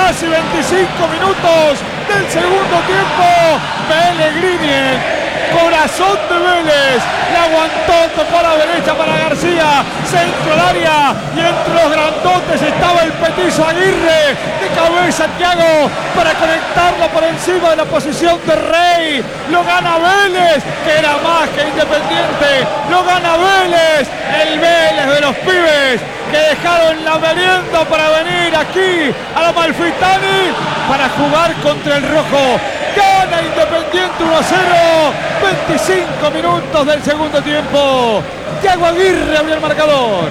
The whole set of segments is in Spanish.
casi 25 minutos del segundo tiempo. Pellegrini, corazón de Vélez, la aguantó, tocó a la derecha para García, centro al área, y entre los grandotes estaba el petizo Aguirre, de cabeza Thiago, para conectarlo por encima de la posición de Rey. Lo gana Vélez, que era más que Independiente, lo gana Vélez, el Vélez de los pibes que dejaron la merienda para venir aquí a la Amalfitani para jugar contra el rojo. Gana Independiente 1-0, 25 minutos del segundo tiempo. Thiago Aguirre abrió el marcador.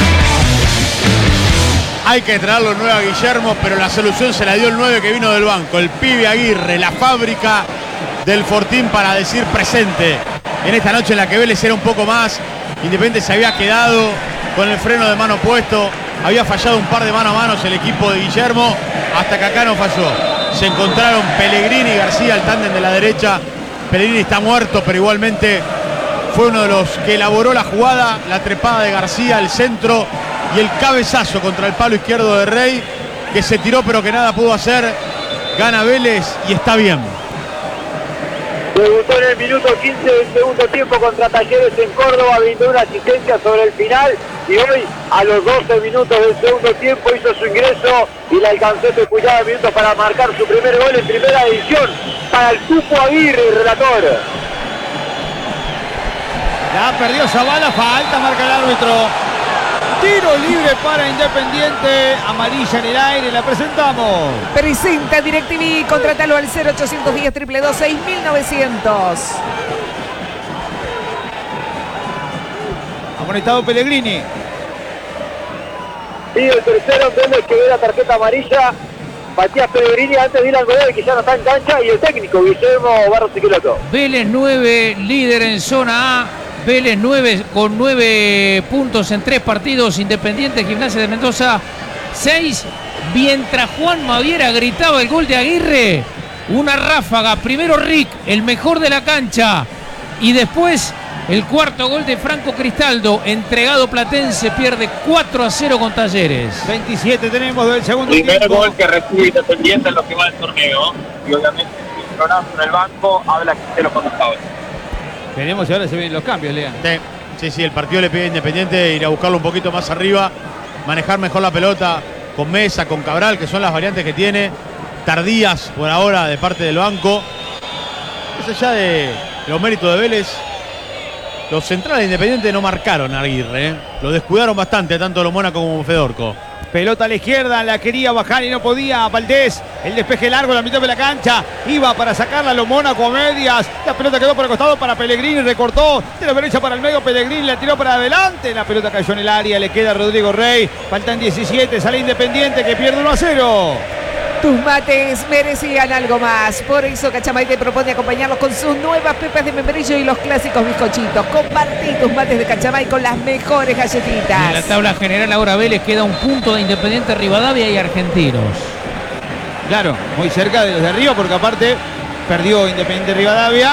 Hay que traerlo nuevo a Guillermo, pero la solución se la dio el 9 que vino del banco, el pibe Aguirre, la fábrica del Fortín para decir presente. En esta noche en la que Vélez era un poco más, Independiente se había quedado con el freno de mano puesto, había fallado un par de mano a manos el equipo de Guillermo, hasta que acá no falló. Se encontraron Pellegrini y García, el tándem de la derecha. Pellegrini está muerto, pero igualmente fue uno de los que elaboró la jugada, la trepada de García, el centro y el cabezazo contra el palo izquierdo de Rey, que se tiró pero que nada pudo hacer. Gana Vélez y está bien. Debutó en el minuto 15 del segundo tiempo contra Talleres en Córdoba, brindó una asistencia sobre el final y hoy a los 12 minutos del segundo tiempo hizo su ingreso y le alcanzó ese puñado de minutos para marcar su primer gol en primera división para el Cupo Aguirre, relator. La perdió Zavala, falta, marca el árbitro. Tiro libre para Independiente, amarilla en el aire, la presentamos. Presenta DirecTV, contratalo al 0810 222 6900. Amonestado Pellegrini. Y el tercero, Vélez, que ve la tarjeta amarilla. Matías Pellegrini antes de ir al gol, que ya no está en cancha, y el técnico Guillermo Barros Esqueloto. Vélez 9, líder en zona A. Vélez 9 con 9 puntos en 3 partidos. Independiente Gimnasia de Mendoza 6. Mientras Juan Maviera gritaba el gol de Aguirre, una ráfaga. Primero Rick, el mejor de la cancha, y después el cuarto gol de Franco Cristaldo. Entregado Platense, pierde 4-0 con Talleres. 27 tenemos del segundo Primer tiempo. gol que recibe Independiente en lo que va del torneo. Y obviamente el tronazo en el banco habla que los conductores. Veremos si ahora se vienen los cambios, Lea. Sí, el partido le pide a Independiente ir a buscarlo un poquito más arriba, manejar mejor la pelota con Mesa, con Cabral, que son las variantes que tiene, tardías por ahora de parte del banco. Más allá de los méritos de Vélez, los centrales de Independiente no marcaron a Aguirre, lo descuidaron bastante, tanto lo Mónaco como Fedorco. Pelota a la izquierda, la quería bajar y no podía. Valdés, el despeje largo, la mitad de la cancha. Iba para sacarla a lo Mónaco a medias. La pelota quedó por el costado para Pellegrini, recortó. De la derecha para el medio, Pellegrini la tiró para adelante. La pelota cayó en el área, le queda a Rodrigo Rey. Faltan 17, sale Independiente que pierde 1-0. Tus mates merecían algo más. Por eso Cachamay te propone acompañarlos con sus nuevas pepas de membrillo y los clásicos bizcochitos. Compartí tus mates de Cachamay con las mejores galletitas. En la tabla general ahora Vélez queda un punto de Independiente, Rivadavia y Argentinos. Claro, muy cerca de los de arriba porque aparte perdió Independiente Rivadavia.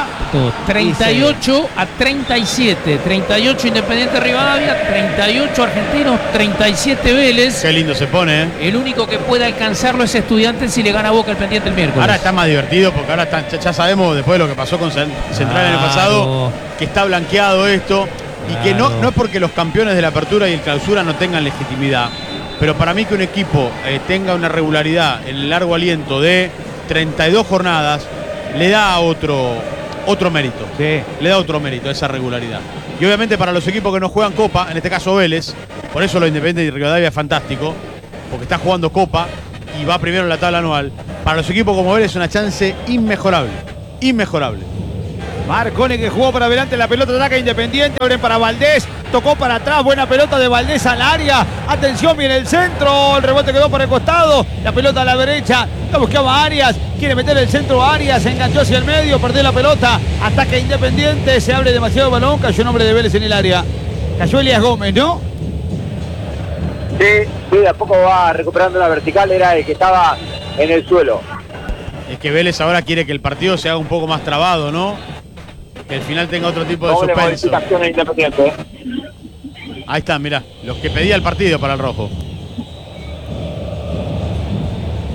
38-37. 38 Independiente Rivadavia, 38 Argentinos, 37 Vélez. Qué lindo se pone, ¿eh? El único que puede alcanzarlo es Estudiantes si le gana Boca el pendiente el miércoles. Ahora está más divertido porque ahora ya sabemos, después de lo que pasó con Central en el pasado, que está blanqueado esto y que no es porque los campeones de la apertura y el clausura no tengan legitimidad, pero para mí que un equipo tenga una regularidad en el largo aliento de 32 jornadas le da otro mérito. Sí. Le da otro mérito a esa regularidad. Y obviamente para los equipos que no juegan Copa, en este caso Vélez, por eso lo Independiente de Rivadavia es fantástico, porque está jugando Copa y va primero en la tabla anual. Para los equipos como Vélez es una chance inmejorable. Inmejorable. Marcone que jugó para adelante, la pelota ataca Independiente, abren para Valdés, tocó para atrás, buena pelota de Valdés al área, atención, viene el centro, el rebote quedó por el costado, la pelota a la derecha, la buscaba Arias, quiere meter el centro a Arias, se enganchó hacia el medio, perdió la pelota, ataca Independiente, se abre demasiado el balón, cayó un hombre de Vélez en el área, cayó Elías Gómez, ¿no? Sí, de a poco va recuperando la vertical, era el que estaba en el suelo. Es que Vélez ahora quiere que el partido se haga un poco más trabado, ¿no? Que el final tenga otro tipo de Doble suspenso. modificación de Independiente. Ahí están, mirá, los que pedía el partido para el rojo.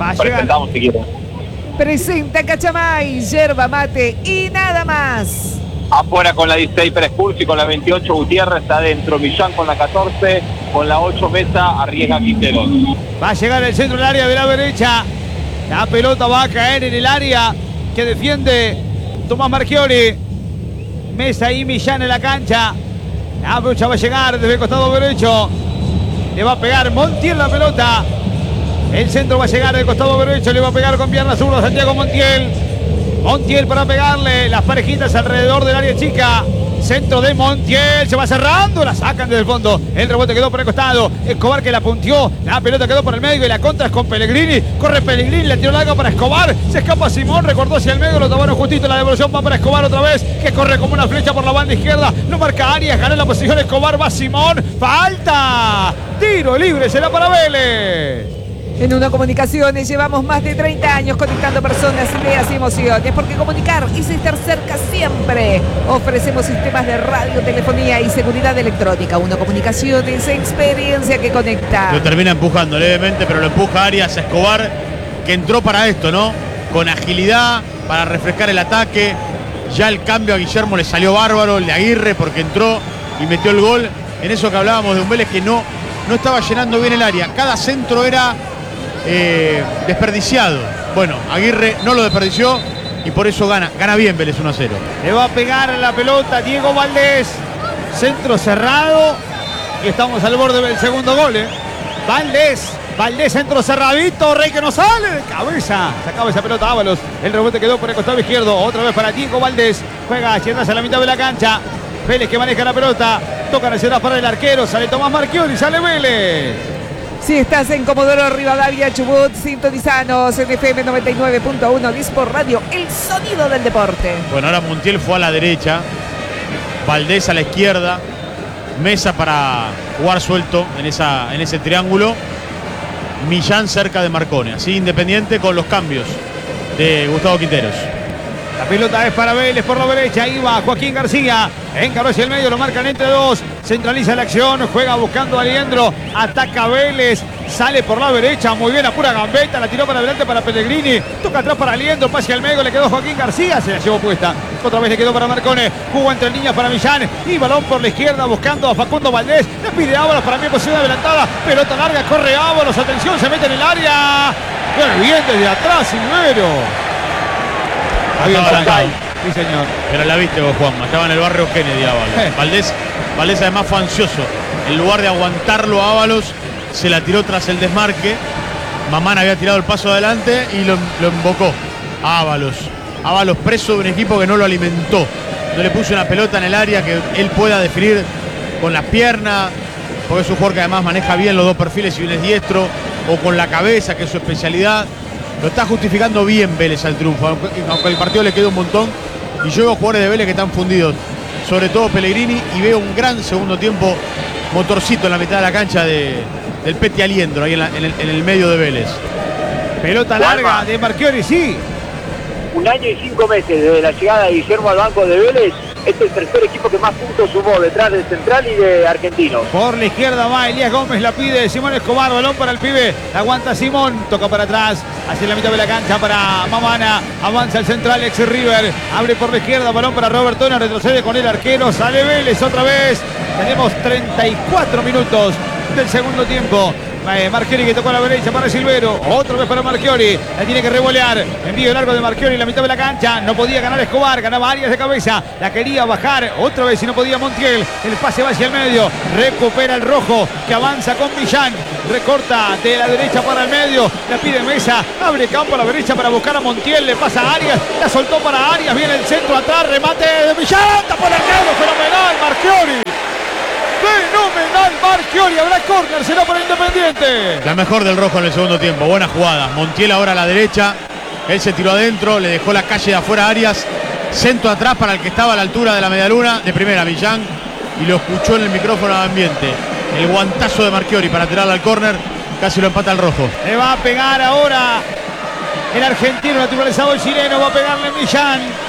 Va a llegar. presentamos si quieren. Presenta Cachamay, yerba mate y nada más. Afuera con la 16 Pérez Pulsi, con la 28 Gutiérrez, adentro Millán con la 14, con la 8 Mesa, arriesga Quinteros. Va a llegar el centro del área de la derecha. La pelota va a caer en el área que defiende Tomás Marchiori. Mesa y Millán en la cancha. La pelota va a llegar desde el costado derecho. Le va a pegar Montiel la pelota. El centro va a llegar del costado derecho. Le va a pegar con pierna zurda Santiago Montiel. Montiel para pegarle. Las parejitas alrededor del área chica. Centro de Montiel. Se va cerrando. La sacan desde el fondo. El rebote quedó por el costado. Escobar que la punteó. La pelota quedó por el medio. Y la contra es con Pellegrini. Corre Pellegrini. La tiró larga para Escobar. Se escapa Simón. Recortó hacia el medio. Lo tomaron justito. La devolución va para Escobar otra vez. Que corre como una flecha por la banda izquierda. Lo marca Arias. Gana la posición Escobar. Va Simón. Falta. Tiro libre. Será para Vélez. En Uno Comunicaciones llevamos más de 30 años conectando personas, ideas y emociones, porque comunicar es estar cerca siempre. Ofrecemos sistemas de radio, telefonía y seguridad electrónica. Uno Comunicaciones, experiencia que conecta. Lo termina empujando levemente, pero lo empuja Arias a Escobar, que entró para esto, ¿no? Con agilidad, para refrescar el ataque. Ya el cambio a Guillermo le salió bárbaro, el de Aguirre, porque entró y metió el gol. En eso que hablábamos de un Vélez que no estaba llenando bien el área. Cada centro era desperdiciado. Bueno, Aguirre no lo desperdició y por eso gana bien Vélez 1-0. Le va a pegar la pelota Diego Valdés. Centro cerrado. Y estamos al borde del segundo gol. Valdés, centro cerradito. Rey que no sale de cabeza. Sacaba esa pelota Ábalos. El rebote quedó por el costado izquierdo. Otra vez para Diego Valdés. Juega hacia atrás a la mitad de la cancha. Vélez que maneja la pelota. Tocan hacia atrás para el arquero. Sale Tomás Marchiori. Sale Vélez. Si estás en Comodoro Rivadavia, Chubut, sintonizanos en FM 99.1 Dispor Radio, el sonido del deporte. Bueno, ahora Montiel fue a la derecha, Valdés a la izquierda, Mesa para jugar suelto en ese triángulo, Millán cerca de Marcone, así Independiente con los cambios de Gustavo Quinteros. La pelota es para Vélez por la derecha. Ahí va Joaquín García. Encaró hacia el medio, lo marcan entre dos. Centraliza la acción, juega buscando a Aliendro. Ataca Vélez, sale por la derecha. Muy bien, a pura gambeta. La tiró para adelante para Pellegrini. Toca atrás para Aliendro, pase al medio. Le quedó Joaquín García, se la llevó puesta. Otra vez le quedó para Marcone. Jugó entre líneas para Millán. Y balón por la izquierda buscando a Facundo Valdés. Le pide Ábalos, para mí posición adelantada. Pelota larga, corre Ábalos. Atención, se mete en el área. Bien desde atrás, Silvero. Sí, señor. Pero la viste vos, Juanma. Estaba en el barrio Kennedy Ábalos. Valdés además fue ansioso. En lugar de aguantarlo a Ábalos, se la tiró tras el desmarque. Mamán había tirado el paso adelante y lo embocó a Ábalos. Ábalos preso de un equipo que no lo alimentó. No le puso una pelota en el área que él pueda definir con las piernas, porque es un jugador que además maneja bien los dos perfiles, si bien es diestro, o con la cabeza, que es su especialidad. Lo está justificando bien Vélez al triunfo, aunque el partido le queda un montón. Y yo veo jugadores de Vélez que están fundidos, sobre todo Pellegrini, y veo un gran segundo tiempo, motorcito en la mitad de la cancha del Peti Aliendro, ahí en el medio de Vélez. Pelota larga de Marchiori, sí. 1 año y 5 meses desde la llegada de Guillermo al banco de Vélez. Este es el tercer equipo que más puntos sumó detrás del Central y de Argentinos. Por la izquierda va Elías Gómez, la pide Simón Escobar, balón para el pibe, la aguanta Simón, toca para atrás, hacia la mitad de la cancha para Mamana, avanza el central ex River, abre por la izquierda, balón para Robertona, retrocede con el arquero, sale Vélez otra vez, tenemos 34 minutos del segundo tiempo. Marchiori que tocó a la derecha para Silvero, otra vez para Marchiori, la tiene que revolear, envío largo de Marchiori en la mitad de la cancha, no podía ganar Escobar, ganaba Arias de cabeza, la quería bajar, otra vez y no podía Montiel, el pase va hacia el medio, recupera el rojo, que avanza con Millán, recorta de la derecha para el medio, la pide Mesa, abre campo a la derecha para buscar a Montiel, le pasa a Arias, la soltó para Arias, viene el centro atrás, remate de Millán, tapó el arquero, fenomenal Marchiori. Fenomenal Marchiori, habrá córner, será para Independiente. La mejor del rojo en el segundo tiempo, buena jugada. Montiel ahora a la derecha, él se tiró adentro, le dejó la calle de afuera a Arias, centro atrás para el que estaba a la altura de la medialuna, de primera Millán, y lo escuchó en el micrófono de ambiente. El guantazo de Marchiori para tirarla al córner, casi lo empata el rojo. Le va a pegar ahora el argentino naturalizado, el chileno, va a pegarle Millán.